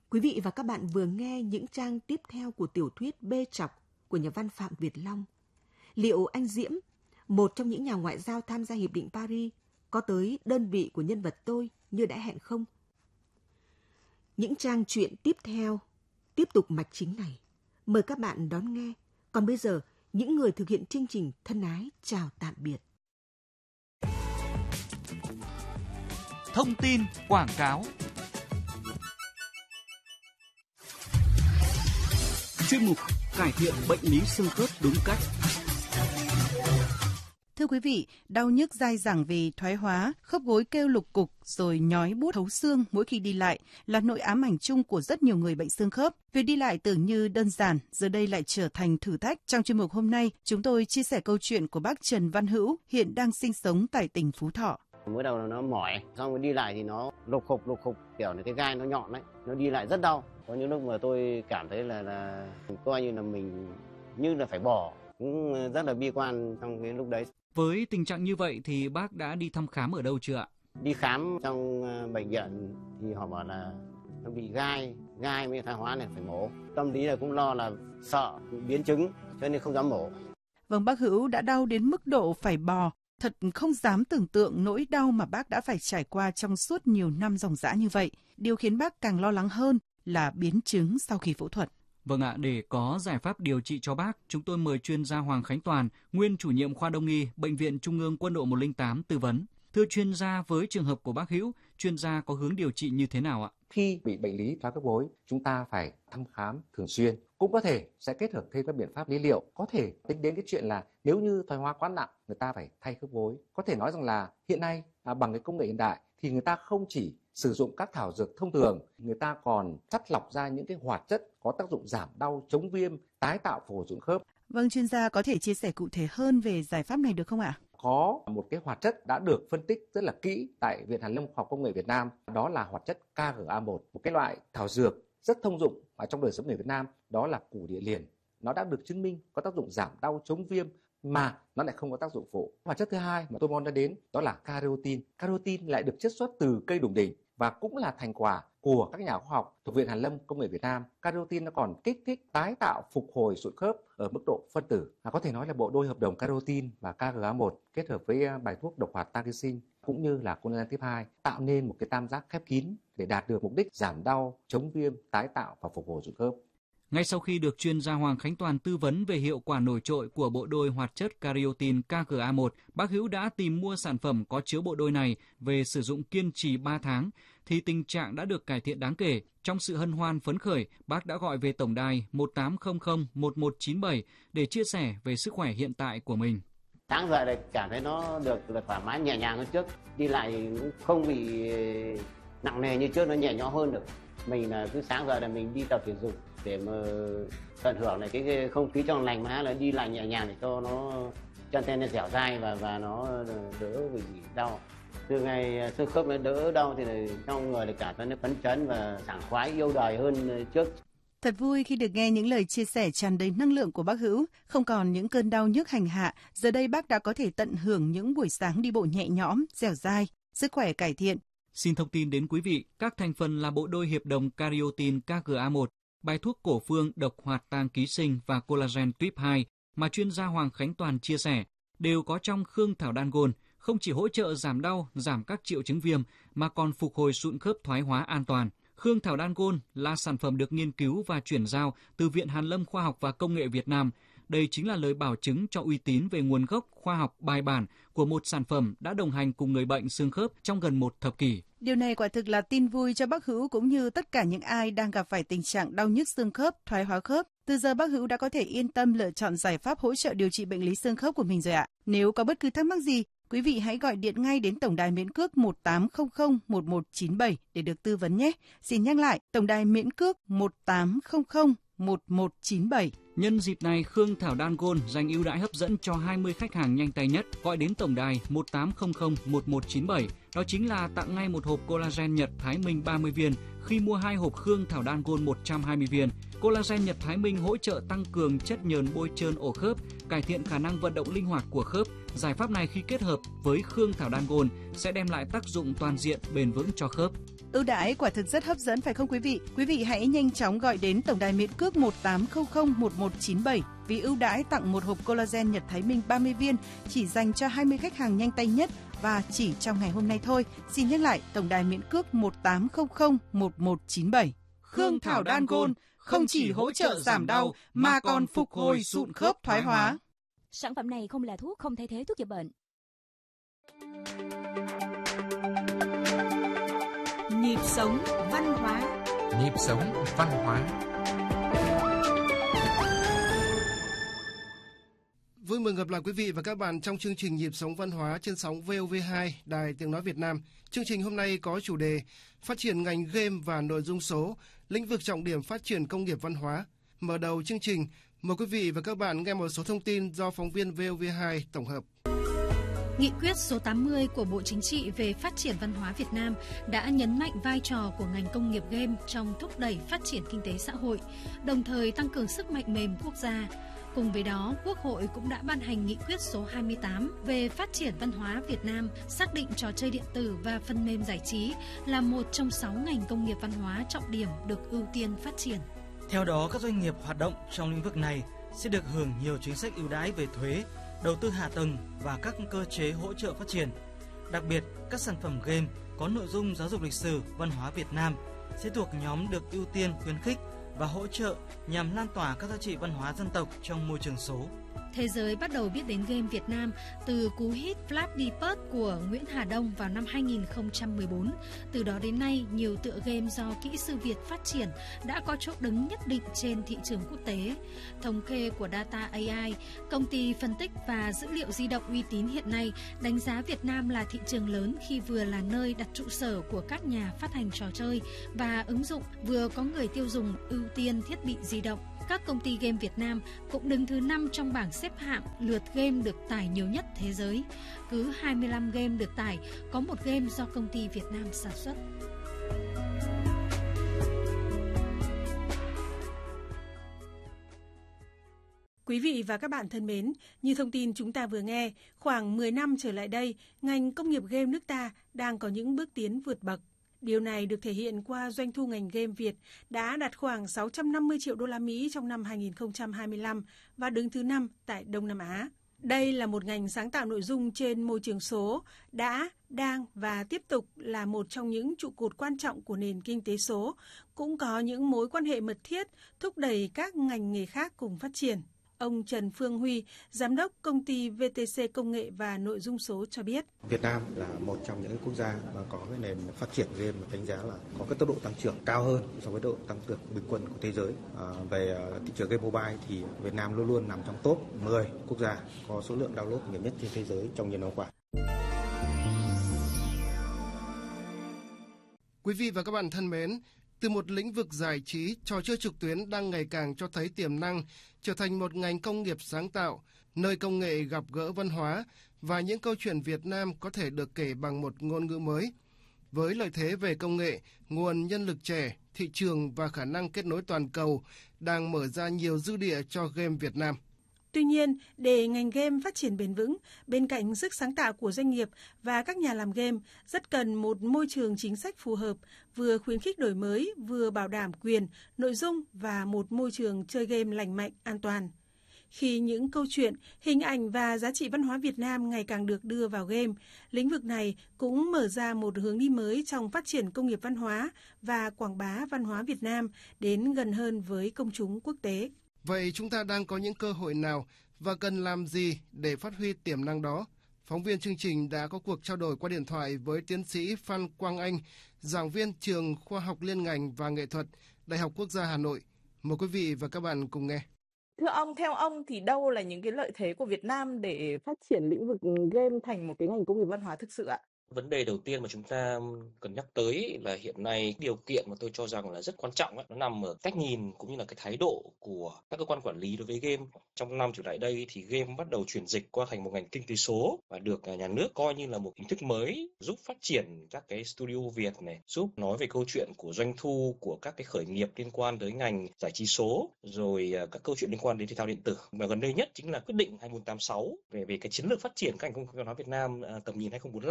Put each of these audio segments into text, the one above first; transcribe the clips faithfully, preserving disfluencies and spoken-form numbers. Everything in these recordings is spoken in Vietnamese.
Quý vị và các bạn vừa nghe những trang tiếp theo của tiểu thuyết Bê Trọc của nhà văn Phạm Việt Long. Liệu anh Diễm, một trong những nhà ngoại giao tham gia Hiệp định Paris, có tới đơn vị của nhân vật tôi như đã hẹn không? Những trang truyện tiếp theo tiếp tục mạch chính này. Mời các bạn đón nghe. Còn bây giờ, những người thực hiện chương trình thân ái chào tạm biệt. Thông tin quảng cáo. Chuyên mục cải thiện bệnh lý xương khớp đúng cách. Thưa quý vị, đau nhức dai dẳng vì thoái hóa, khớp gối kêu lục cục rồi nhói buốt thấu xương mỗi khi đi lại là nỗi ám ảnh chung của rất nhiều người bệnh xương khớp. Việc đi lại tưởng như đơn giản, giờ đây lại trở thành thử thách. Trong chuyên mục hôm nay, chúng tôi chia sẻ câu chuyện của bác Trần Văn Hữu, hiện đang sinh sống tại tỉnh Phú Thọ. Mới đầu nó mỏi, xong rồi đi lại thì nó lục khục lục khục, kiểu là cái gai nó nhọn đấy, nó đi lại rất đau. Có những lúc mà tôi cảm thấy là là coi như là mình như là phải bỏ, cũng rất là bi quan trong cái lúc đấy. Với tình trạng như vậy thì bác đã đi thăm khám ở đâu chưa ạ? Đi khám trong bệnh viện thì họ bảo là nó bị gai, gai mới thoái hóa này phải mổ. Tâm lý là cũng lo là sợ biến chứng cho nên không dám mổ. Vâng, bác Hữu đã đau đến mức độ phải bò. Thật không dám tưởng tượng nỗi đau mà bác đã phải trải qua trong suốt nhiều năm ròng rã như vậy. Điều khiến bác càng lo lắng hơn là biến chứng sau khi phẫu thuật. Vâng ạ, để có giải pháp điều trị cho bác, chúng tôi mời chuyên gia Hoàng Khánh Toàn, nguyên chủ nhiệm khoa Đông y, Bệnh viện Trung ương Quân đội một không tám tư vấn. Thưa chuyên gia, với trường hợp của bác Hữu, chuyên gia có hướng điều trị như thế nào ạ? Khi bị bệnh lý thoái khớp gối, chúng ta phải thăm khám thường xuyên. Cũng có thể sẽ kết hợp thêm các biện pháp lý liệu. Có thể tính đến cái chuyện là nếu như thoái hóa quá nặng, người ta phải thay khớp gối. Có thể nói rằng là hiện nay à, bằng cái công nghệ hiện đại thì người ta không chỉ sử dụng các thảo dược thông thường, người ta còn chắt lọc ra những cái hoạt chất có tác dụng giảm đau, chống viêm, tái tạo phục hồi sụn khớp. Vâng, chuyên gia có thể chia sẻ cụ thể hơn về giải pháp này được không ạ? Có một cái hoạt chất đã được phân tích rất là kỹ tại Viện Hàn lâm Khoa học Công nghệ Việt Nam, đó là hoạt chất K G A một, một cái loại thảo dược rất thông dụng ở trong đời sống người Việt Nam, đó là củ địa liền. Nó đã được chứng minh có tác dụng giảm đau, chống viêm mà nó lại không có tác dụng phụ. Hoạt chất thứ hai mà tôi mong đã đến đó là carotin. Carotin lại được chiết xuất từ cây đủng đỉnh và cũng là thành quả của các nhà khoa học thuộc Viện Hàn lâm Công nghệ Việt Nam. Carotin nó còn kích thích tái tạo phục hồi sụn khớp ở mức độ phân tử. À, có thể nói là bộ đôi hợp đồng carotin và K G A một kết hợp với bài thuốc độc hoạt Targicin cũng như là collagen tiếp hai tạo nên một cái tam giác khép kín để đạt được mục đích giảm đau, chống viêm, tái tạo và phục hồi sụn khớp. Ngay sau khi được chuyên gia Hoàng Khánh Toàn tư vấn về hiệu quả nổi trội của bộ đôi hoạt chất Cariotin K G A một, bác Hữu đã tìm mua sản phẩm có chứa bộ đôi này về sử dụng kiên trì ba tháng, thì tình trạng đã được cải thiện đáng kể. Trong sự hân hoan phấn khởi, bác đã gọi về tổng đài một tám không không một một chín bảy để chia sẻ về sức khỏe hiện tại của mình. Sáng dậy là cảm thấy nó được là thoải mái nhẹ nhàng hơn trước, đi lại cũng không bị nặng nề như trước, nó nhẹ nhõm hơn được. Mình là cứ sáng giờ là mình đi tập thể dục để mà tận hưởng này cái không khí trong lành, mà là đi lại nhẹ nhàng để cho nó chân tay nó dẻo dai và và nó đỡ bị đau. Từ ngày xương khớp nó đỡ đau thì trong người là cảm thấy nó phấn chấn và sảng khoái, yêu đời hơn trước. Thật vui khi được nghe những lời chia sẻ tràn đầy năng lượng của bác Hữu. Không còn những cơn đau nhức hành hạ, giờ đây bác đã có thể tận hưởng những buổi sáng đi bộ nhẹ nhõm, dẻo dai, sức khỏe cải thiện. Xin thông tin đến quý vị, các thành phần là bộ đôi hiệp đồng Cariotin K G A một, bài thuốc cổ phương độc hoạt tăng ký sinh và collagen tuyếp hai mà chuyên gia Hoàng Khánh Toàn chia sẻ đều có trong Khương Thảo Đan Gold, không chỉ hỗ trợ giảm đau, giảm các triệu chứng viêm mà còn phục hồi sụn khớp thoái hóa an toàn. Khương Thảo Đan Gold là sản phẩm được nghiên cứu và chuyển giao từ Viện Hàn lâm Khoa học và Công nghệ Việt Nam. Đây chính là lời bảo chứng cho uy tín về nguồn gốc khoa học bài bản của một sản phẩm đã đồng hành cùng người bệnh xương khớp trong gần một thập kỷ. Điều này quả thực là tin vui cho bác Hữu cũng như tất cả những ai đang gặp phải tình trạng đau nhức xương khớp, thoái hóa khớp. Từ giờ bác Hữu đã có thể yên tâm lựa chọn giải pháp hỗ trợ điều trị bệnh lý xương khớp của mình rồi ạ. Nếu có bất cứ thắc mắc gì, quý vị hãy gọi điện ngay đến tổng đài miễn cước một tám không không một một chín bảy để được tư vấn nhé. Xin nhắc lại, tổng đài miễn cước một tám không không một một chín bảy. Nhân dịp này, Khương Thảo Đan Gold dành ưu đãi hấp dẫn cho hai mươi khách hàng nhanh tay nhất gọi đến tổng đài một tám không không một một chín bảy. Đó chính là tặng ngay một hộp collagen Nhật Thái Minh ba mươi viên khi mua hai hộp Khương Thảo Đan Gold một trăm hai mươi viên. Collagen Nhật Thái Minh hỗ trợ tăng cường chất nhờn bôi trơn ổ khớp, cải thiện khả năng vận động linh hoạt của khớp. Giải pháp này khi kết hợp với Khương Thảo Đan Gold sẽ đem lại tác dụng toàn diện bền vững cho khớp. Ưu đãi quả thực rất hấp dẫn phải không quý vị? Quý vị hãy nhanh chóng gọi đến tổng đài miễn cước một tám không không một một chín bảy vì ưu đãi tặng một hộp collagen Nhật Thái Minh ba mươi viên chỉ dành cho hai mươi khách hàng nhanh tay nhất và chỉ trong ngày hôm nay thôi. Xin nhắc lại tổng đài miễn cước một tám không không một một chín bảy. Khương Thảo Đan Gold không chỉ hỗ trợ giảm đau mà còn phục hồi sụn khớp thoái hóa. Sản phẩm này không là thuốc, không thay thế thuốc chữa bệnh. Nhịp sống văn hóa. Nhịp sống văn hóa. Vui mừng gặp lại quý vị và các bạn trong chương trình Nhịp sống văn hóa trên sóng vê o vê hai, Đài Tiếng nói Việt Nam. Chương trình hôm nay có chủ đề phát triển ngành game và nội dung số, lĩnh vực trọng điểm phát triển công nghiệp văn hóa. Mở đầu chương trình, mời quý vị và các bạn nghe một số thông tin do phóng viên vê o vê hai tổng hợp. Nghị quyết số tám mươi của Bộ Chính trị về phát triển văn hóa Việt Nam đã nhấn mạnh vai trò của ngành công nghiệp game trong thúc đẩy phát triển kinh tế xã hội, đồng thời tăng cường sức mạnh mềm quốc gia. Cùng với đó, Quốc hội cũng đã ban hành nghị quyết số hai mươi tám về phát triển văn hóa Việt Nam, xác định trò chơi điện tử và phần mềm giải trí là một trong sáu ngành công nghiệp văn hóa trọng điểm được ưu tiên phát triển. Theo đó, các doanh nghiệp hoạt động trong lĩnh vực này sẽ được hưởng nhiều chính sách ưu đãi về thuế, đầu tư hạ tầng và các cơ chế hỗ trợ phát triển. Đặc biệt, các sản phẩm game có nội dung giáo dục lịch sử, văn hóa Việt Nam sẽ thuộc nhóm được ưu tiên khuyến khích và hỗ trợ nhằm lan tỏa các giá trị văn hóa dân tộc trong môi trường số. Thế giới bắt đầu biết đến game Việt Nam từ cú hit Flappy Bird của Nguyễn Hà Đông vào năm hai nghìn không trăm mười bốn. Từ đó đến nay, nhiều tựa game do kỹ sư Việt phát triển đã có chỗ đứng nhất định trên thị trường quốc tế. Thống kê của Data a i, công ty phân tích và dữ liệu di động uy tín hiện nay đánh giá Việt Nam là thị trường lớn khi vừa là nơi đặt trụ sở của các nhà phát hành trò chơi và ứng dụng, vừa có người tiêu dùng ưu tiên thiết bị di động. Các công ty game Việt Nam cũng đứng thứ năm trong bảng xếp hạng lượt game được tải nhiều nhất thế giới. Cứ hai mươi lăm game được tải, có một game do công ty Việt Nam sản xuất. Quý vị và các bạn thân mến, như thông tin chúng ta vừa nghe, khoảng mười năm trở lại đây, ngành công nghiệp game nước ta đang có những bước tiến vượt bậc. Điều này được thể hiện qua doanh thu ngành game Việt đã đạt khoảng sáu trăm năm mươi triệu đô la Mỹ trong năm hai nghìn không trăm hai mươi lăm và đứng thứ năm tại Đông Nam Á. Đây là một ngành sáng tạo nội dung trên môi trường số, đã, đang và tiếp tục là một trong những trụ cột quan trọng của nền kinh tế số, cũng có những mối quan hệ mật thiết thúc đẩy các ngành nghề khác cùng phát triển. Ông Trần Phương Huy, Giám đốc công ty vê tê xê Công nghệ và Nội dung số cho biết. Việt Nam là một trong những quốc gia mà có cái nền phát triển game mà đánh giá là có cái tốc độ tăng trưởng cao hơn so với độ tăng trưởng bình quân của thế giới. À, về thị trường game mobile thì Việt Nam luôn luôn nằm trong top mười quốc gia có số lượng download nhiều nhất trên thế giới trong nhiều năm qua. Quý vị và các bạn thân mến, từ một lĩnh vực giải trí, trò chơi trực tuyến đang ngày càng cho thấy tiềm năng trở thành một ngành công nghiệp sáng tạo, nơi công nghệ gặp gỡ văn hóa và những câu chuyện Việt Nam có thể được kể bằng một ngôn ngữ mới. Với lợi thế về công nghệ, nguồn nhân lực trẻ, thị trường và khả năng kết nối toàn cầu đang mở ra nhiều dư địa cho game Việt Nam. Tuy nhiên, để ngành game phát triển bền vững, bên cạnh sức sáng tạo của doanh nghiệp và các nhà làm game, rất cần một môi trường chính sách phù hợp, vừa khuyến khích đổi mới, vừa bảo đảm quyền, nội dung và một môi trường chơi game lành mạnh, an toàn. Khi những câu chuyện, hình ảnh và giá trị văn hóa Việt Nam ngày càng được đưa vào game, lĩnh vực này cũng mở ra một hướng đi mới trong phát triển công nghiệp văn hóa và quảng bá văn hóa Việt Nam đến gần hơn với công chúng quốc tế. Vậy chúng ta đang có những cơ hội nào và cần làm gì để phát huy tiềm năng đó? Phóng viên chương trình đã có cuộc trao đổi qua điện thoại với tiến sĩ Phan Quang Anh, giảng viên trường Khoa học Liên ngành và Nghệ thuật, Đại học Quốc gia Hà Nội. Mời quý vị và các bạn cùng nghe. Thưa ông, theo ông thì đâu là những cái lợi thế của Việt Nam để phát triển lĩnh vực game thành một cái ngành công nghiệp văn hóa thực sự ạ? Vấn đề đầu tiên mà chúng ta cần nhắc tới là hiện nay điều kiện mà tôi cho rằng là rất quan trọng ấy, nó nằm ở cách nhìn cũng như là cái thái độ của các cơ quan quản lý đối với game. Trong năm trở lại đây thì game bắt đầu chuyển dịch qua thành một ngành kinh tế số và được nhà nước coi như là một hình thức mới giúp phát triển các cái studio Việt này, giúp nói về câu chuyện của doanh thu của các cái khởi nghiệp liên quan tới ngành giải trí số, rồi các câu chuyện liên quan đến thể thao điện tử. Và gần đây nhất chính là quyết định hai nghìn không trăm tám mươi sáu về về cái chiến lược phát triển các ngành công nghiệp văn hóa Việt Nam tầm nhìn hai nghìn không trăm bốn mươi lăm á, thì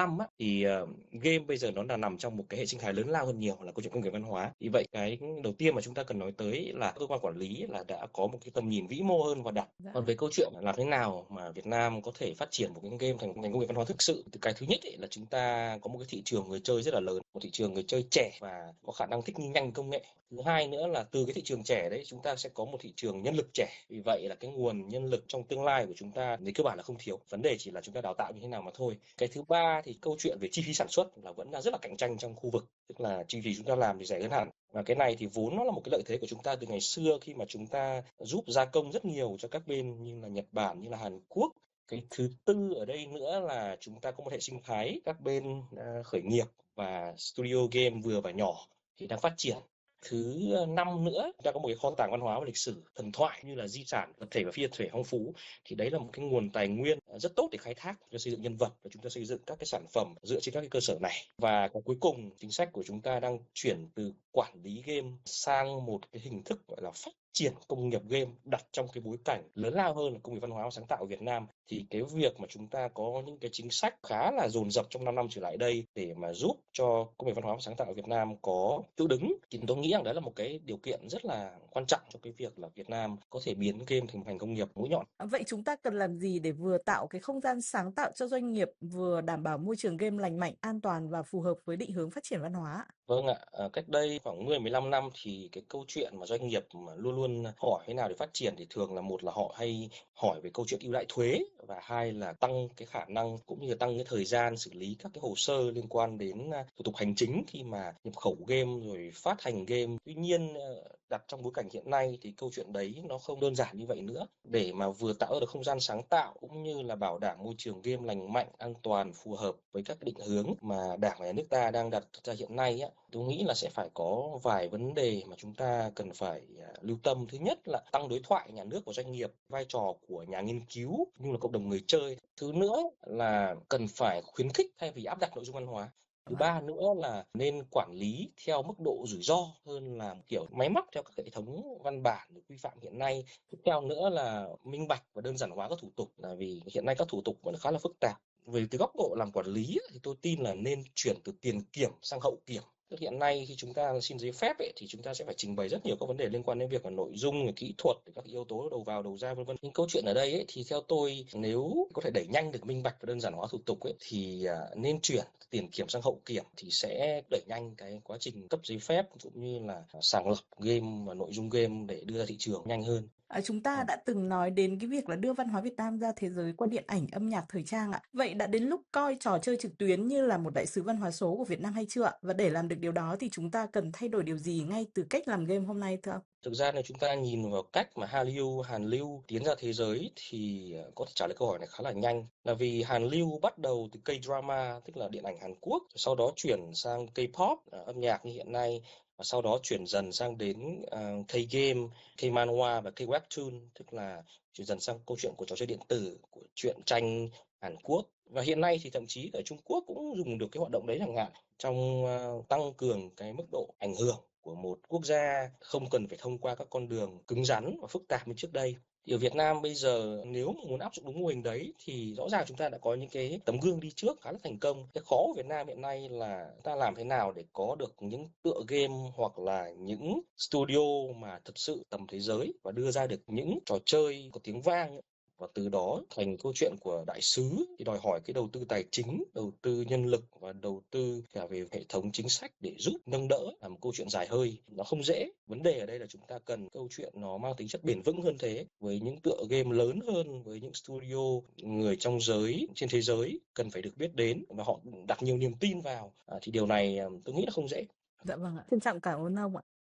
thì uh, game bây giờ nó là nằm trong một cái hệ sinh thái lớn lao hơn nhiều là câu chuyện công nghiệp văn hóa. Vì vậy cái đầu tiên mà chúng ta cần nói tới là cơ quan quản lý là đã có một cái tầm nhìn vĩ mô hơn vào đặt. Dạ. Còn về câu chuyện là làm thế nào mà Việt Nam có thể phát triển một cái game thành một ngành công nghiệp văn hóa thực sự, thì cái thứ nhất ấy là chúng ta có một cái thị trường người chơi rất là lớn, một thị trường người chơi trẻ và có khả năng thích nghi nhanh công nghệ. Thứ hai nữa là từ cái thị trường trẻ đấy chúng ta sẽ có một thị trường nhân lực trẻ. Vì vậy là cái nguồn nhân lực trong tương lai của chúng ta thì cơ bản là không thiếu. Vấn đề chỉ là chúng ta đào tạo như thế nào mà thôi. Cái thứ ba thì câu chuyện về chi phí sản xuất là vẫn đang rất là cạnh tranh trong khu vực, tức là chi phí chúng ta làm thì rẻ hơn hẳn. Và cái này thì vốn nó là một cái lợi thế của chúng ta từ ngày xưa khi mà chúng ta giúp gia công rất nhiều cho các bên như là Nhật Bản, như là Hàn Quốc. Cái thứ tư ở đây nữa là chúng ta có một hệ sinh thái các bên khởi nghiệp và studio game vừa và nhỏ thì đang phát triển. Thứ năm nữa, chúng ta có một cái kho tàng văn hóa và lịch sử thần thoại như là di sản vật thể và phi vật thể phong phú, thì đấy là một cái nguồn tài nguyên rất tốt để khai thác cho xây dựng nhân vật và chúng ta xây dựng các cái sản phẩm dựa trên các cái cơ sở này. Và cái cuối cùng, chính sách của chúng ta đang chuyển từ quản lý game sang một cái hình thức gọi là phát triển công nghiệp game đặt trong cái bối cảnh lớn lao hơn là công nghiệp văn hóa và sáng tạo ở Việt Nam. Thì cái việc mà chúng ta có những cái chính sách khá là dồn dập trong năm năm trở lại đây để mà giúp cho công nghiệp văn hóa và sáng tạo ở Việt Nam có chỗ đứng, thì tôi nghĩ rằng đấy là một cái điều kiện rất là quan trọng cho cái việc là Việt Nam có thể biến game thành một ngành công nghiệp mũi nhọn. Vậy chúng ta cần làm gì để vừa tạo cái không gian sáng tạo cho doanh nghiệp, vừa đảm bảo môi trường game lành mạnh, an toàn và phù hợp với định hướng phát triển văn hóa? Vâng ạ, à, cách đây khoảng mười mười lăm năm thì cái câu chuyện mà doanh nghiệp mà luôn luôn hỏi thế nào để phát triển thì thường là một là họ hay hỏi về câu chuyện ưu đãi thuế, và hai là tăng cái khả năng cũng như là tăng cái thời gian xử lý các cái hồ sơ liên quan đến thủ tục hành chính khi mà nhập khẩu game rồi phát hành game. Tuy nhiên đặt trong bối cảnh hiện nay thì câu chuyện đấy nó không đơn giản như vậy nữa. Để mà vừa tạo ra được không gian sáng tạo cũng như là bảo đảm môi trường game lành mạnh, an toàn, phù hợp với các định hướng mà Đảng và Nhà nước ta đang đặt ra hiện nay á, tôi nghĩ là sẽ phải có vài vấn đề mà chúng ta cần phải lưu tâm. Thứ nhất là tăng đối thoại nhà nước và doanh nghiệp, vai trò của nhà nghiên cứu như là cộng đồng người chơi. Thứ nữa là cần phải khuyến khích thay vì áp đặt nội dung văn hóa. Thứ ba nữa là nên quản lý theo mức độ rủi ro hơn là kiểu máy móc theo các hệ thống văn bản quy phạm hiện nay. Tiếp theo nữa là minh bạch và đơn giản hóa các thủ tục, là vì hiện nay các thủ tục vẫn khá là phức tạp. Về từ góc độ làm quản lý thì tôi tin là nên chuyển từ tiền kiểm sang hậu kiểm. Tức hiện nay khi chúng ta xin giấy phép ấy, thì chúng ta sẽ phải trình bày rất nhiều các vấn đề liên quan đến việc là nội dung, kỹ thuật, các yếu tố đầu vào đầu ra vân vân. Nhưng câu chuyện ở đây ấy, thì theo tôi nếu có thể đẩy nhanh được minh bạch và đơn giản hóa thủ tục ấy, thì nên chuyển tiền kiểm sang hậu kiểm thì sẽ đẩy nhanh cái quá trình cấp giấy phép cũng như là sàng lọc game và nội dung game để đưa ra thị trường nhanh hơn. À, chúng ta đã từng nói đến cái việc là đưa văn hóa Việt Nam ra thế giới qua điện ảnh, âm nhạc, thời trang ạ. Vậy đã đến lúc coi trò chơi trực tuyến như là một đại sứ văn hóa số của Việt Nam hay chưa ạ? Và để làm được điều đó thì chúng ta cần thay đổi điều gì ngay từ cách làm game hôm nay thưa ông? Thực ra nếu chúng ta nhìn vào cách mà Hallyu, Hàn Lưu tiến ra thế giới thì có thể trả lời câu hỏi này khá là nhanh. Là vì Hàn Lưu bắt đầu từ K-drama, tức là điện ảnh Hàn Quốc, sau đó chuyển sang K-pop, âm nhạc như hiện nay, và sau đó chuyển dần sang đến uh, K-game, K-manhwa và K-webtoon, tức là chuyển dần sang câu chuyện của trò chơi điện tử, của truyện tranh Hàn Quốc. Và hiện nay thì thậm chí ở Trung Quốc cũng dùng được cái hoạt động đấy chẳng hạn, trong uh, tăng cường cái mức độ ảnh hưởng của một quốc gia không cần phải thông qua các con đường cứng rắn và phức tạp như trước đây. Thì ở Việt Nam bây giờ nếu mà muốn áp dụng đúng mô hình đấy thì rõ ràng chúng ta đã có những cái tấm gương đi trước khá là thành công. Cái khó của Việt Nam hiện nay là ta làm thế nào để có được những tựa game hoặc là những studio mà thật sự tầm thế giới và đưa ra được những trò chơi có tiếng vang, và từ đó thành câu chuyện của đại sứ thì đòi hỏi cái đầu tư tài chính, đầu tư nhân lực và đầu tư cả về hệ thống chính sách để giúp nâng đỡ, là một câu chuyện dài hơi, nó không dễ. Vấn đề ở đây là chúng ta cần câu chuyện nó mang tính chất bền vững hơn thế, với những tựa game lớn hơn, với những studio người trong giới trên thế giới cần phải được biết đến và họ đặt nhiều niềm tin vào, à, thì điều này tôi nghĩ là không dễ. Dạ vâng ạ, trân trọng cảm ơn ông ạ.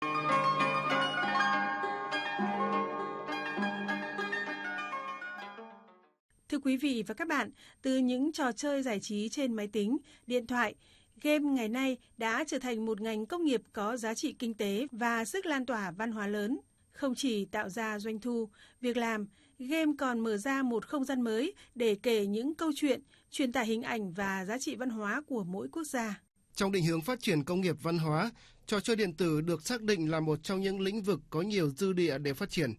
Thưa quý vị và các bạn, từ những trò chơi giải trí trên máy tính, điện thoại, game ngày nay đã trở thành một ngành công nghiệp có giá trị kinh tế và sức lan tỏa văn hóa lớn. Không chỉ tạo ra doanh thu, việc làm, game còn mở ra một không gian mới để kể những câu chuyện, truyền tải hình ảnh và giá trị văn hóa của mỗi quốc gia. Trong định hướng phát triển công nghiệp văn hóa, trò chơi điện tử được xác định là một trong những lĩnh vực có nhiều dư địa để phát triển.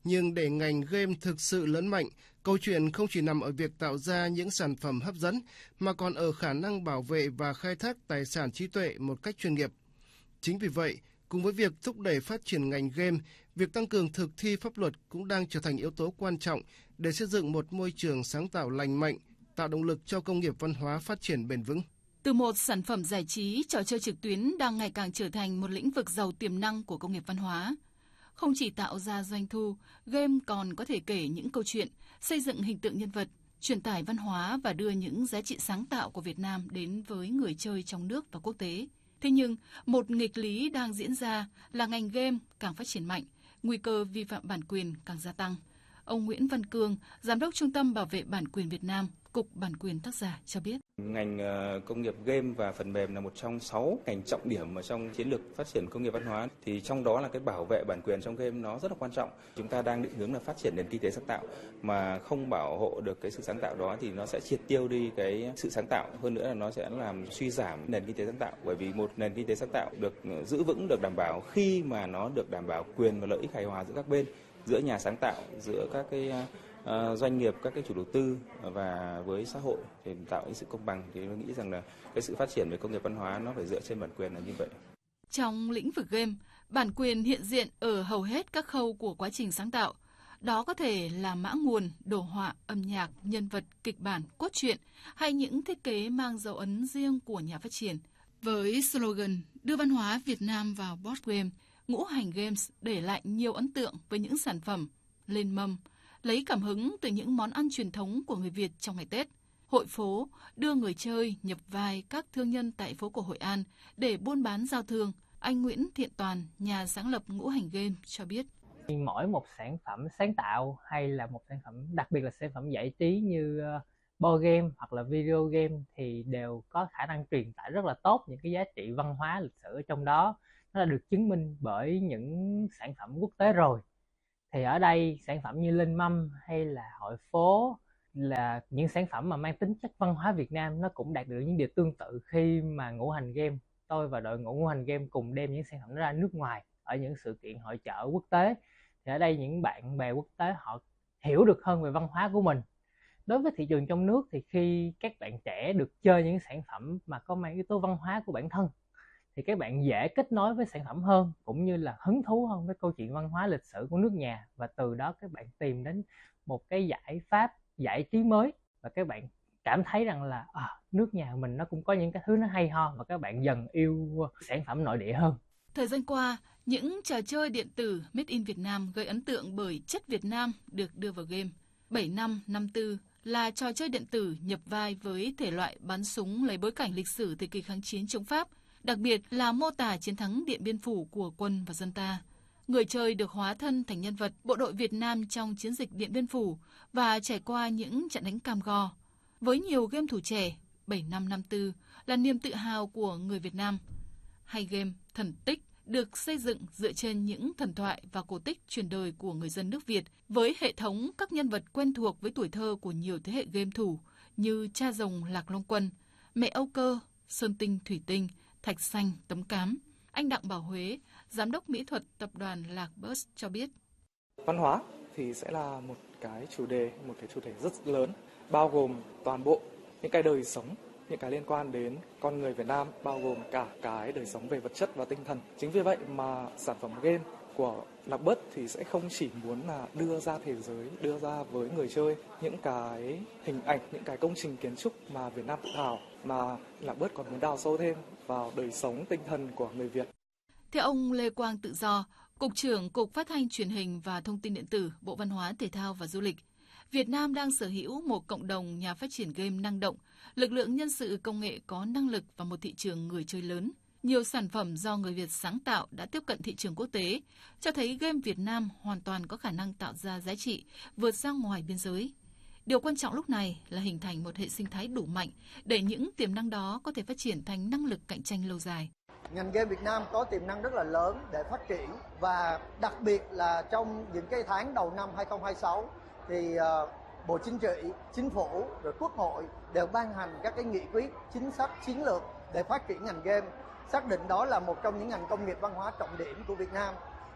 Nhưng để ngành game thực sự lớn mạnh, câu chuyện không chỉ nằm ở việc tạo ra những sản phẩm hấp dẫn, mà còn ở khả năng bảo vệ và khai thác tài sản trí tuệ một cách chuyên nghiệp. Chính vì vậy, cùng với việc thúc đẩy phát triển ngành game, việc tăng cường thực thi pháp luật cũng đang trở thành yếu tố quan trọng để xây dựng một môi trường sáng tạo lành mạnh, tạo động lực cho công nghiệp văn hóa phát triển bền vững. Từ một sản phẩm giải trí, trò chơi trực tuyến đang ngày càng trở thành một lĩnh vực giàu tiềm năng của công nghiệp văn hóa. Không chỉ tạo ra doanh thu, game còn có thể kể những câu chuyện, xây dựng hình tượng nhân vật, truyền tải văn hóa và đưa những giá trị sáng tạo của Việt Nam đến với người chơi trong nước và quốc tế. Thế nhưng, một nghịch lý đang diễn ra là ngành game càng phát triển mạnh, nguy cơ vi phạm bản quyền càng gia tăng. Ông Nguyễn Văn Cương, Giám đốc Trung tâm Bảo vệ Bản quyền Việt Nam, Cục Bản quyền Tác giả cho biết. Ngành công nghiệp game và phần mềm là một trong sáu ngành trọng điểm ở trong chiến lược phát triển công nghiệp văn hóa. Thì trong đó là cái bảo vệ bản quyền trong game nó rất là quan trọng. Chúng ta đang định hướng là phát triển nền kinh tế sáng tạo, mà không bảo hộ được cái sự sáng tạo đó thì nó sẽ triệt tiêu đi cái sự sáng tạo. Hơn nữa là nó sẽ làm suy giảm nền kinh tế sáng tạo. Bởi vì một nền kinh tế sáng tạo được giữ vững, được đảm bảo khi mà nó được đảm bảo quyền và lợi ích hài hòa giữa các bên, giữa nhà sáng tạo, giữa các cái Uh, doanh nghiệp, các cái chủ đầu tư và với xã hội để tạo những sự công bằng. Thì tôi nghĩ rằng là cái sự phát triển về công nghiệp văn hóa nó phải dựa trên bản quyền là như vậy. Trong lĩnh vực game, bản quyền hiện diện ở hầu hết các khâu của quá trình sáng tạo. Đó có thể là mã nguồn, đồ họa, âm nhạc, nhân vật, kịch bản, cốt truyện hay những thiết kế mang dấu ấn riêng của nhà phát triển. Với slogan đưa văn hóa Việt Nam vào board game, Ngũ Hành Games để lại nhiều ấn tượng với những sản phẩm lên mâm, lấy cảm hứng từ những món ăn truyền thống của người Việt trong ngày Tết. Hội phố đưa người chơi nhập vai các thương nhân tại phố cổ Hội An để buôn bán giao thương. Anh Nguyễn Thiện Toàn, nhà sáng lập Ngũ Hành Game cho biết. Mỗi một sản phẩm sáng tạo hay là một sản phẩm, đặc biệt là sản phẩm giải trí như board game hoặc là video game thì đều có khả năng truyền tải rất là tốt những cái giá trị văn hóa lịch sử ở trong đó. Nó đã được chứng minh bởi những sản phẩm quốc tế rồi. Thì ở đây sản phẩm như Linh Mâm hay là Hội phố là những sản phẩm mà mang tính chất văn hóa Việt Nam, nó cũng đạt được những điều tương tự khi mà Ngũ Hành Game, tôi và đội ngũ Ngũ Hành Game cùng đem những sản phẩm ra nước ngoài ở những sự kiện hội chợ quốc tế. Thì ở đây những bạn bè quốc tế họ hiểu được hơn về văn hóa của mình. Đối với thị trường trong nước thì khi các bạn trẻ được chơi những sản phẩm mà có mang yếu tố văn hóa của bản thân thì các bạn dễ kết nối với sản phẩm hơn, cũng như là hứng thú hơn với câu chuyện văn hóa lịch sử của nước nhà, và từ đó các bạn tìm đến một cái giải pháp giải trí mới và các bạn cảm thấy rằng là à, nước nhà mình nó cũng có những cái thứ nó hay ho và các bạn dần yêu sản phẩm nội địa hơn. Thời gian qua, những trò chơi điện tử Made in Việt Nam gây ấn tượng bởi chất Việt Nam được đưa vào game. bảy năm năm tư là trò chơi điện tử nhập vai với thể loại bắn súng lấy bối cảnh lịch sử thời kỳ kháng chiến chống Pháp, đặc biệt là mô tả chiến thắng Điện Biên Phủ của quân và dân ta. Người chơi được hóa thân thành nhân vật bộ đội Việt Nam trong chiến dịch Điện Biên Phủ và trải qua những trận đánh cam go. Với nhiều game thủ trẻ, bảy năm năm tư là niềm tự hào của người Việt Nam. Hay game Thần Tích được xây dựng dựa trên những thần thoại và cổ tích truyền đời của người dân nước Việt, với hệ thống các nhân vật quen thuộc với tuổi thơ của nhiều thế hệ game thủ như Cha Rồng Lạc Long Quân, Mẹ Âu Cơ, Sơn Tinh Thủy Tinh, Thạch Xanh Tấm Cám. Anh Đặng Bảo Huế, Giám đốc Mỹ thuật Tập đoàn Lạc Bus cho biết. Văn hóa thì sẽ là một cái chủ đề, một cái chủ đề rất lớn, bao gồm toàn bộ những cái đời sống, những cái liên quan đến con người Việt Nam, bao gồm cả cái đời sống về vật chất và tinh thần. Chính vì vậy mà sản phẩm game của Lạc Bus thì sẽ không chỉ muốn là đưa ra thế giới, đưa ra với người chơi những cái hình ảnh, những cái công trình kiến trúc mà Việt Nam tự hào, mà Lạc Bus còn muốn đào sâu thêm vào đời sống tinh thần của người Việt. Theo ông Lê Quang Tự Do, Cục trưởng Cục Phát thanh Truyền hình và Thông tin Điện tử, Bộ Văn hóa Thể thao và Du lịch, Việt Nam đang sở hữu một cộng đồng nhà phát triển game năng động, lực lượng nhân sự công nghệ có năng lực và một thị trường người chơi lớn. Nhiều sản phẩm do người Việt sáng tạo đã tiếp cận thị trường quốc tế, cho thấy game Việt Nam hoàn toàn có khả năng tạo ra giá trị vượt ra ngoài biên giới. Điều quan trọng lúc này là hình thành một hệ sinh thái đủ mạnh để những tiềm năng đó có thể phát triển thành năng lực cạnh tranh lâu dài. Ngành game Việt Nam có tiềm năng rất là lớn để phát triển, và đặc biệt là trong những cái tháng đầu năm hai không hai sáu thì uh, Bộ Chính trị, Chính phủ, rồi Quốc hội đều ban hành các cái nghị quyết, chính sách, chiến lược để phát triển ngành game, xác định đó là một trong những ngành công nghiệp văn hóa trọng điểm của Việt Nam.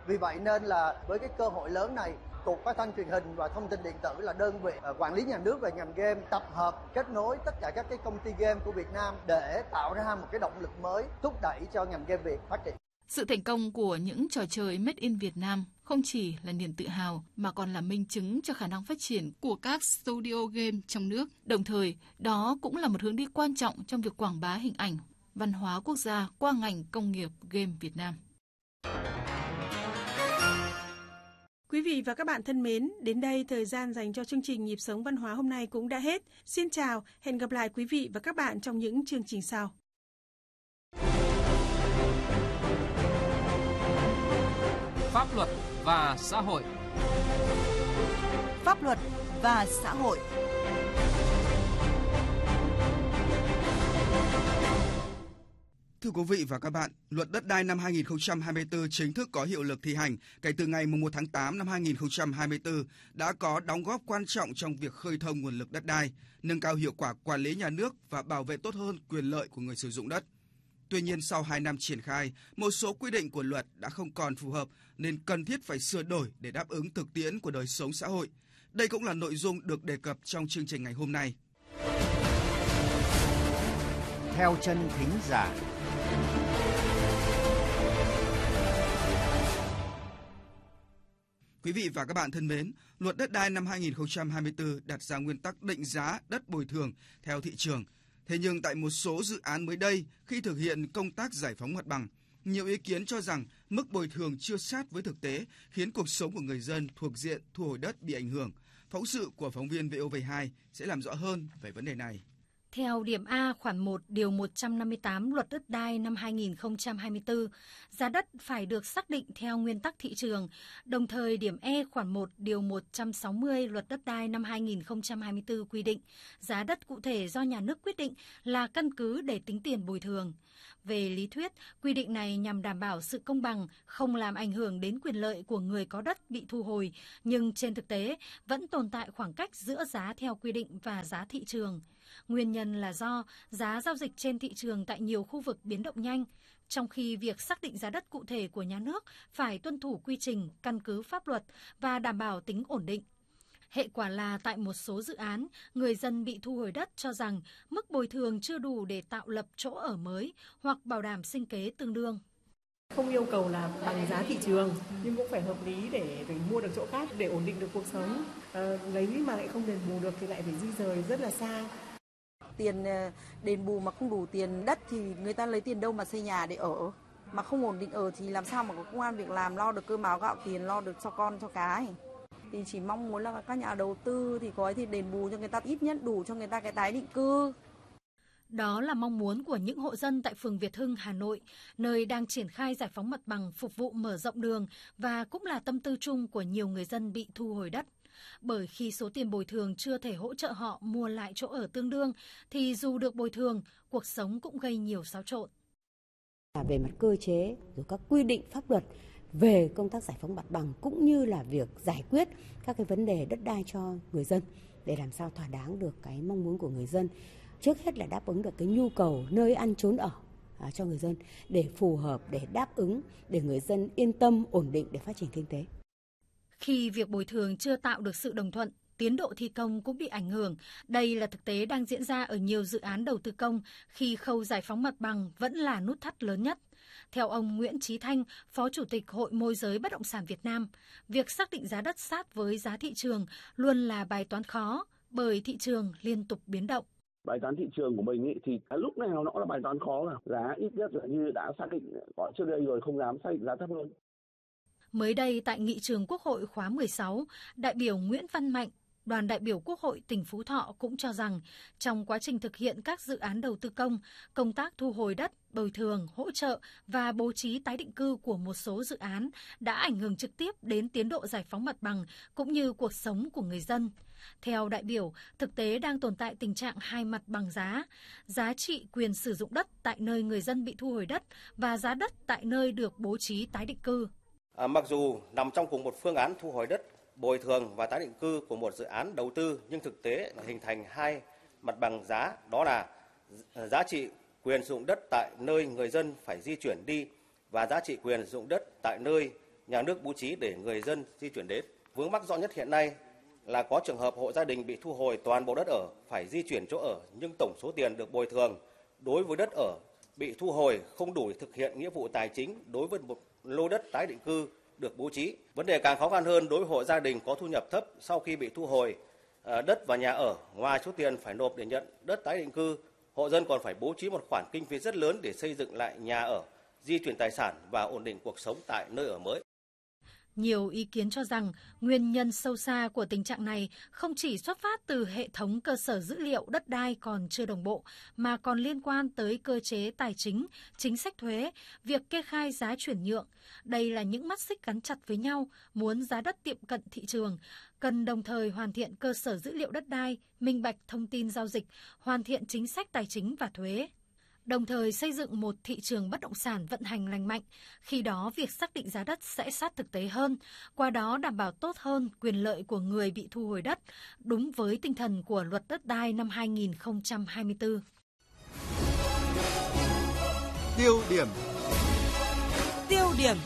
Vì vậy nên là với cái cơ hội lớn này, Cục Phát thanh Truyền hình và Thông tin Điện tử là đơn vị quản lý nhà nước về ngành game tập hợp kết nối tất cả các cái công ty game của Việt Nam để tạo ra một cái động lực mới thúc đẩy cho ngành game Việt phát triển. Sự thành công của những trò chơi Made in Việt Nam không chỉ là niềm tự hào mà còn là minh chứng cho khả năng phát triển của các studio game trong nước. Đồng thời, đó cũng là một hướng đi quan trọng trong việc quảng bá hình ảnh, văn hóa quốc gia qua ngành công nghiệp game Việt Nam. Quý vị và các bạn thân mến, đến đây thời gian dành cho chương trình Nhịp sống văn hóa hôm nay cũng đã hết. Xin chào, hẹn gặp lại quý vị và các bạn trong những chương trình sau. Pháp luật và xã hội. Pháp luật và xã hội. Thưa quý vị và các bạn, Luật Đất đai năm hai nghìn không trăm hai mươi tư chính thức có hiệu lực thi hành kể từ ngày mùng một tháng tám năm hai nghìn không trăm hai mươi tư, đã có đóng góp quan trọng trong việc khơi thông nguồn lực đất đai, nâng cao hiệu quả quản lý nhà nước và bảo vệ tốt hơn quyền lợi của người sử dụng đất. Tuy nhiên, sau hai năm triển khai, một số quy định của luật đã không còn phù hợp nên cần thiết phải sửa đổi để đáp ứng thực tiễn của đời sống xã hội. Đây cũng là nội dung được đề cập trong chương trình ngày hôm nay. Theo chân thính giả. Quý vị và các bạn thân mến, Luật Đất đai năm hai nghìn không trăm hai mươi tư đặt ra nguyên tắc định giá đất bồi thường theo thị trường. Thế nhưng tại một số dự án mới đây, khi thực hiện công tác giải phóng mặt bằng, nhiều ý kiến cho rằng mức bồi thường chưa sát với thực tế, khiến cuộc sống của người dân thuộc diện thu hồi đất bị ảnh hưởng. Phóng sự của phóng viên vê o vê hai sẽ làm rõ hơn về vấn đề này. Theo điểm A khoản một điều một trăm năm mươi tám Luật Đất đai năm hai nghìn không trăm hai mươi tư, giá đất phải được xác định theo nguyên tắc thị trường. Đồng thời, điểm E khoản một điều một trăm sáu mươi Luật Đất đai năm hai nghìn không trăm hai mươi tư quy định giá đất cụ thể do nhà nước quyết định là căn cứ để tính tiền bồi thường. Về lý thuyết, quy định này nhằm đảm bảo sự công bằng, không làm ảnh hưởng đến quyền lợi của người có đất bị thu hồi, nhưng trên thực tế vẫn tồn tại khoảng cách giữa giá theo quy định và giá thị trường. Nguyên nhân là do giá giao dịch trên thị trường tại nhiều khu vực biến động nhanh, trong khi việc xác định giá đất cụ thể của nhà nước phải tuân thủ quy trình, căn cứ pháp luật và đảm bảo tính ổn định. Hệ quả là tại một số dự án, người dân bị thu hồi đất cho rằng mức bồi thường chưa đủ để tạo lập chỗ ở mới hoặc bảo đảm sinh kế tương đương. Không yêu cầu là bằng giá thị trường, nhưng cũng phải hợp lý để, để mua được chỗ khác, để ổn định được cuộc sống. À, lấy mà lại không đền bù được thì lại phải di rời rất là xa. Tiền đền bù mà không đủ tiền đất thì người ta lấy tiền đâu mà xây nhà để ở. Mà không ổn định ở thì làm sao mà có công ăn việc làm, lo được cơm áo gạo tiền, lo được cho con cho cái. Thì chỉ mong muốn là các nhà đầu tư thì có ấy thì đền bù cho người ta ít nhất đủ cho người ta cái tái định cư. Đó là mong muốn của những hộ dân tại phường Việt Hưng, Hà Nội, nơi đang triển khai giải phóng mặt bằng phục vụ mở rộng đường và cũng là tâm tư chung của nhiều người dân bị thu hồi đất. Bởi khi số tiền bồi thường chưa thể hỗ trợ họ mua lại chỗ ở tương đương, thì dù được bồi thường, cuộc sống cũng gây nhiều xáo trộn. Về mặt cơ chế, rồi các quy định pháp luật về công tác giải phóng mặt bằng cũng như là việc giải quyết các cái vấn đề đất đai cho người dân để làm sao thỏa đáng được cái mong muốn của người dân. Trước hết là đáp ứng được cái nhu cầu nơi ăn trốn ở à, cho người dân để phù hợp, để đáp ứng, để người dân yên tâm, ổn định để phát triển kinh tế. Khi việc bồi thường chưa tạo được sự đồng thuận, tiến độ thi công cũng bị ảnh hưởng. Đây là thực tế đang diễn ra ở nhiều dự án đầu tư công khi khâu giải phóng mặt bằng vẫn là nút thắt lớn nhất. Theo ông Nguyễn Chí Thanh, Phó Chủ tịch Hội Môi giới Bất động sản Việt Nam, việc xác định giá đất sát với giá thị trường luôn là bài toán khó bởi thị trường liên tục biến động. Bài toán thị trường của mình ý, thì lúc nào nó cũng là bài toán khó nào. Giá ít nhất là như đã xác định gọi trước đây rồi, không dám xác định giá thấp hơn. Mới đây tại nghị trường Quốc hội khóa mười sáu, đại biểu Nguyễn Văn Mạnh, đoàn đại biểu Quốc hội tỉnh Phú Thọ cũng cho rằng trong quá trình thực hiện các dự án đầu tư công, công tác thu hồi đất, bồi thường, hỗ trợ và bố trí tái định cư của một số dự án đã ảnh hưởng trực tiếp đến tiến độ giải phóng mặt bằng cũng như cuộc sống của người dân. Theo đại biểu, thực tế đang tồn tại tình trạng hai mặt bằng giá, giá trị quyền sử dụng đất tại nơi người dân bị thu hồi đất và giá đất tại nơi được bố trí tái định cư. À, mặc dù nằm trong cùng một phương án thu hồi đất, bồi thường và tái định cư của một dự án đầu tư, nhưng thực tế là hình thành hai mặt bằng giá, đó là giá trị quyền sử dụng đất tại nơi người dân phải di chuyển đi và giá trị quyền sử dụng đất tại nơi nhà nước bố trí để người dân di chuyển đến. Vướng mắc rõ nhất hiện nay là có trường hợp hộ gia đình bị thu hồi toàn bộ đất ở, phải di chuyển chỗ ở nhưng tổng số tiền được bồi thường đối với đất ở bị thu hồi không đủ thực hiện nghĩa vụ tài chính đối với một lô đất tái định cư được bố trí. Vấn đề càng khó khăn hơn đối với hộ gia đình có thu nhập thấp sau khi bị thu hồi đất và nhà ở, ngoài số tiền phải nộp để nhận đất tái định cư, hộ dân còn phải bố trí một khoản kinh phí rất lớn để xây dựng lại nhà ở, di chuyển tài sản và ổn định cuộc sống tại nơi ở mới. Nhiều ý kiến cho rằng nguyên nhân sâu xa của tình trạng này không chỉ xuất phát từ hệ thống cơ sở dữ liệu đất đai còn chưa đồng bộ, mà còn liên quan tới cơ chế tài chính, chính sách thuế, việc kê khai giá chuyển nhượng. Đây là những mắt xích gắn chặt với nhau, muốn giá đất tiệm cận thị trường, cần đồng thời hoàn thiện cơ sở dữ liệu đất đai, minh bạch thông tin giao dịch, hoàn thiện chính sách tài chính và thuế. Đồng thời xây dựng một thị trường bất động sản vận hành lành mạnh, khi đó việc xác định giá đất sẽ sát thực tế hơn, qua đó đảm bảo tốt hơn quyền lợi của người bị thu hồi đất, đúng với tinh thần của Luật Đất đai năm hai nghìn không trăm hai mươi tư. Tiêu điểm. Tiêu điểm.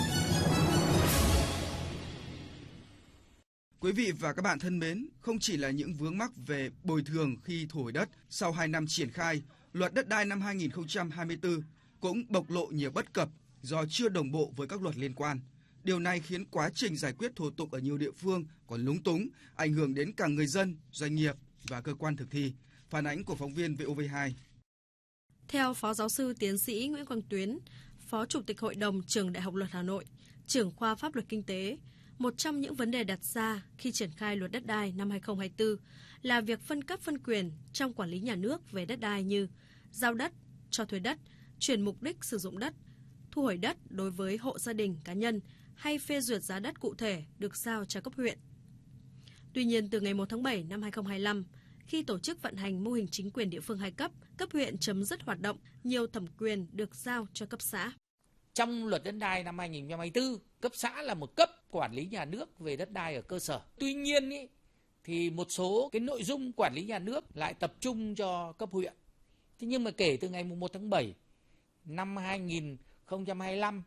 Quý vị và các bạn thân mến, không chỉ là những vướng mắc về bồi thường khi thu hồi đất, sau hai năm triển khai, Luật Đất đai năm hai nghìn không trăm hai mươi tư cũng bộc lộ nhiều bất cập do chưa đồng bộ với các luật liên quan. Điều này khiến quá trình giải quyết thủ tục ở nhiều địa phương còn lúng túng, ảnh hưởng đến cả người dân, doanh nghiệp và cơ quan thực thi. Phản ánh của phóng viên vê o vê hai. Theo Phó Giáo sư Tiến sĩ Nguyễn Quang Tuyến, Phó Chủ tịch Hội đồng Trường Đại học Luật Hà Nội, trưởng khoa Pháp luật Kinh tế, một trong những vấn đề đặt ra khi triển khai Luật Đất đai năm hai nghìn không trăm hai mươi tư là việc phân cấp phân quyền trong quản lý nhà nước về đất đai như giao đất, cho thuê đất, chuyển mục đích sử dụng đất, thu hồi đất đối với hộ gia đình, cá nhân hay phê duyệt giá đất cụ thể được giao cho cấp huyện. Tuy nhiên, từ ngày một tháng bảy năm hai nghìn không trăm hai mươi lăm, khi tổ chức vận hành mô hình chính quyền địa phương hai cấp, cấp huyện chấm dứt hoạt động, nhiều thẩm quyền được giao cho cấp xã. Trong Luật Đất đai năm hai nghìn không trăm hai mươi tư, cấp xã là một cấp quản lý nhà nước về đất đai ở cơ sở. Tuy nhiên ý, thì một số cái nội dung quản lý nhà nước lại tập trung cho cấp huyện. Thế nhưng mà kể từ ngày một tháng bảy năm hai nghìn không trăm hai mươi lăm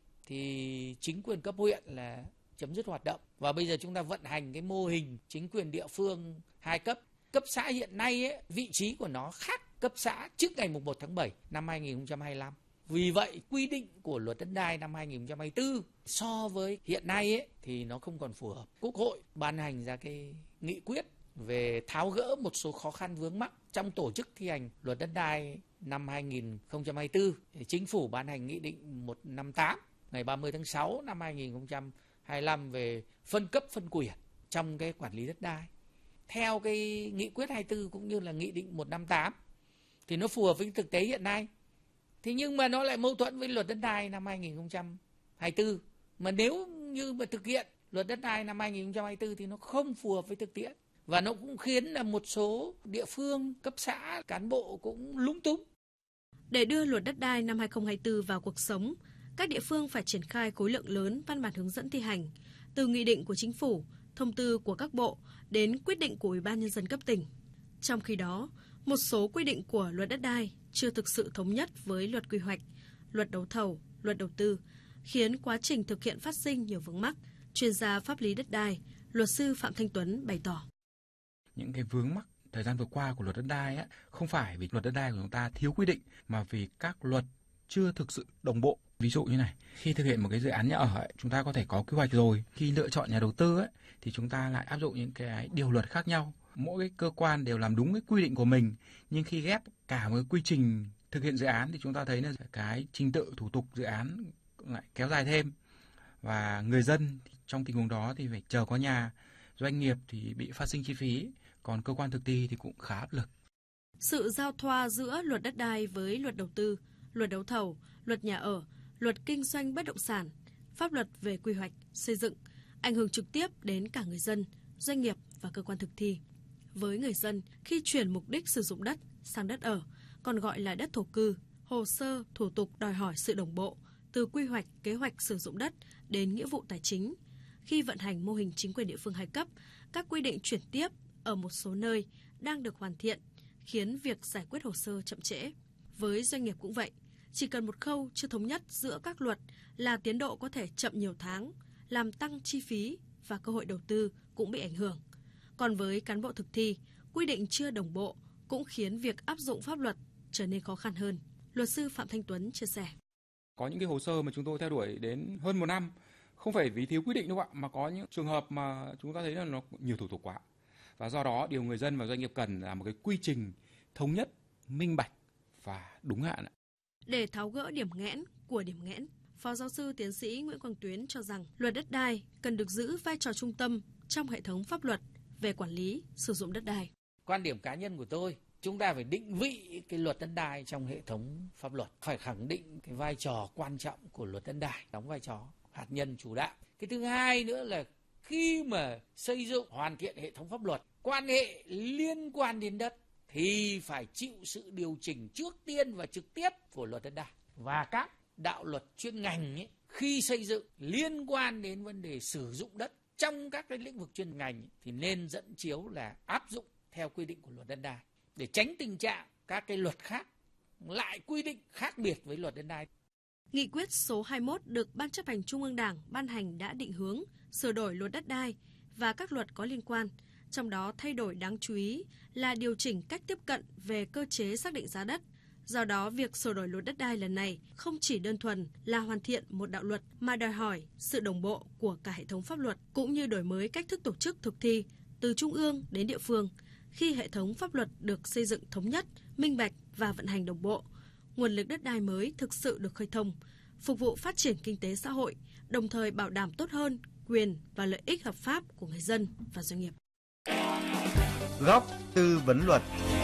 thì chính quyền cấp huyện là chấm dứt hoạt động. Và bây giờ chúng ta vận hành cái mô hình chính quyền địa phương hai cấp. Cấp xã hiện nay ấy, vị trí của nó khác cấp xã trước ngày một tháng bảy năm hai nghìn không trăm hai mươi lăm. Vì vậy, quy định của Luật Đất đai năm hai nghìn không trăm hai mươi tư so với hiện nay ấy, thì nó không còn phù hợp. Quốc hội ban hành ra cái nghị quyết về tháo gỡ một số khó khăn vướng mắc trong tổ chức thi hành Luật Đất đai năm hai nghìn không trăm hai mươi tư. Chính phủ ban hành nghị định một trăm năm mươi tám ngày ba mươi tháng sáu năm hai nghìn không trăm hai mươi lăm về phân cấp phân quyền trong cái quản lý đất đai. Theo cái nghị quyết hai mươi tư cũng như là nghị định một trăm năm mươi tám thì nó phù hợp với thực tế hiện nay. Thế nhưng mà nó lại mâu thuẫn với Luật Đất đai năm hai nghìn không trăm hai mươi tư. Mà nếu như mà thực hiện Luật Đất đai năm hai nghìn không trăm hai mươi tư thì nó không phù hợp với thực tiễn. Và nó cũng khiến là một số địa phương, cấp xã, cán bộ cũng lúng túng. Để đưa Luật Đất đai năm hai nghìn không trăm hai mươi tư vào cuộc sống, các địa phương phải triển khai khối lượng lớn văn bản hướng dẫn thi hành, từ nghị định của chính phủ, thông tư của các bộ đến quyết định của Ủy ban Nhân dân cấp tỉnh. Trong khi đó, một số quy định của Luật Đất đai chưa thực sự thống nhất với Luật Quy hoạch, Luật Đấu thầu, Luật Đầu tư, khiến quá trình thực hiện phát sinh nhiều vướng mắc. Chuyên gia pháp lý đất đai, luật sư Phạm Thanh Tuấn bày tỏ. Những cái vướng mắc thời gian vừa qua của Luật Đất đai á, không phải vì Luật Đất đai của chúng ta thiếu quy định, mà vì các luật chưa thực sự đồng bộ. Ví dụ như này, khi thực hiện một cái dự án nhà ở ấy, chúng ta có thể có quy hoạch rồi. Khi lựa chọn nhà đầu tư ấy, thì chúng ta lại áp dụng những cái điều luật khác nhau. Mỗi cái cơ quan đều làm đúng cái quy định của mình, nhưng khi ghép cả một cái quy trình thực hiện dự án thì chúng ta thấy là cái trình tự thủ tục dự án lại kéo dài thêm. Và người dân trong tình huống đó thì phải chờ có nhà, doanh nghiệp thì bị phát sinh chi phí, còn cơ quan thực thi thì cũng khá áp lực. Sự giao thoa giữa Luật Đất đai với Luật Đầu tư, Luật Đấu thầu, Luật Nhà ở, Luật Kinh doanh bất động sản, pháp luật về quy hoạch, xây dựng ảnh hưởng trực tiếp đến cả người dân, doanh nghiệp và cơ quan thực thi. Với người dân, khi chuyển mục đích sử dụng đất sang đất ở, còn gọi là đất thổ cư, hồ sơ, thủ tục đòi hỏi sự đồng bộ, từ quy hoạch, kế hoạch sử dụng đất đến nghĩa vụ tài chính. Khi vận hành mô hình chính quyền địa phương hai cấp, các quy định chuyển tiếp ở một số nơi đang được hoàn thiện, khiến việc giải quyết hồ sơ chậm trễ. Với doanh nghiệp cũng vậy, Chỉ cần một khâu chưa thống nhất giữa các luật là tiến độ có thể chậm nhiều tháng, làm tăng chi phí và cơ hội đầu tư cũng bị ảnh hưởng. Còn với cán bộ thực thi, quy định chưa đồng bộ cũng khiến việc áp dụng pháp luật trở nên khó khăn hơn. Luật sư Phạm Thanh Tuấn chia sẻ. Có những cái hồ sơ mà chúng tôi theo đuổi đến hơn một năm, không phải vì thiếu quy định đâu ạ, mà có những trường hợp mà chúng ta thấy là nó nhiều thủ tục quá. Và do đó điều người dân và doanh nghiệp cần là một cái quy trình thống nhất, minh bạch và đúng hạn. Để tháo gỡ điểm nghẽn của điểm nghẽn, Phó giáo sư tiến sĩ Nguyễn Quang Tuyến cho rằng luật đất đai cần được giữ vai trò trung tâm trong hệ thống pháp luật về quản lý sử dụng đất đai. Quan điểm cá nhân của tôi, chúng ta phải định vị cái luật đất đai trong hệ thống pháp luật, phải khẳng định cái vai trò quan trọng của luật đất đai, đóng vai trò hạt nhân chủ đạo. Cái thứ hai nữa là khi mà xây dựng hoàn thiện hệ thống pháp luật, quan hệ liên quan đến đất thì phải chịu sự điều chỉnh trước tiên và trực tiếp của luật đất đai. Và các đạo luật chuyên ngành ấy, khi xây dựng liên quan đến vấn đề sử dụng đất trong các cái lĩnh vực chuyên ngành ấy, thì nên dẫn chiếu là áp dụng theo quy định của luật đất đai để tránh tình trạng các cái luật khác lại quy định khác biệt với luật đất đai. Nghị quyết số hai mươi mốt được Ban chấp hành Trung ương Đảng ban hành đã định hướng sửa đổi luật đất đai và các luật có liên quan, trong đó thay đổi đáng chú ý là điều chỉnh cách tiếp cận về cơ chế xác định giá đất. Do đó, việc sửa đổi luật đất đai lần này không chỉ đơn thuần là hoàn thiện một đạo luật mà đòi hỏi sự đồng bộ của cả hệ thống pháp luật cũng như đổi mới cách thức tổ chức thực thi từ trung ương đến địa phương. Khi hệ thống pháp luật được xây dựng thống nhất, minh bạch và vận hành đồng bộ, nguồn lực đất đai mới thực sự được khơi thông, phục vụ phát triển kinh tế xã hội, đồng thời bảo đảm tốt hơn quyền và lợi ích hợp pháp của người dân và doanh nghiệp. Góc tư vấn luật.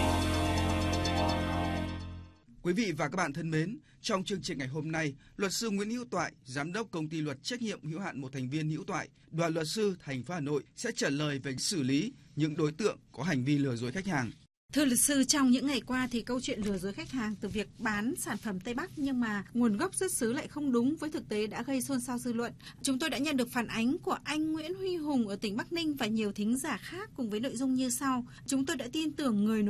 Quý vị và các bạn thân mến, trong chương trình ngày hôm nay, luật sư Nguyễn Hữu Toại, giám đốc công ty luật trách nhiệm hữu hạn một thành viên Hữu Toại, đoàn luật sư thành phố Hà Nội sẽ trả lời về xử lý những đối tượng có hành vi lừa dối khách hàng. Thưa luật sư, trong những ngày qua thì câu chuyện lừa dối khách hàng từ việc bán sản phẩm Tây Bắc nhưng mà nguồn gốc xuất xứ lại không đúng với thực tế đã gây xôn xao dư luận. Chúng tôi đã nhận được phản ánh của anh Nguyễn Huy Hùng ở tỉnh Bắc Ninh và nhiều thính giả khác cùng với nội dung như sau. Chúng tôi đã tin tưởng người